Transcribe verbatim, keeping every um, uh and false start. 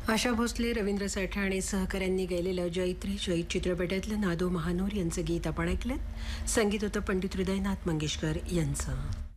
आशा भोसले, रवींद्र साठे आणि सहकाऱ्यांनी गायलेलं जैत्री जैत चित्रपटातलं नादो महानोर यांचं गीत आपण ऐकलं. संगीत होतं पंडित हृदयनाथ मंगेशकर यांचं.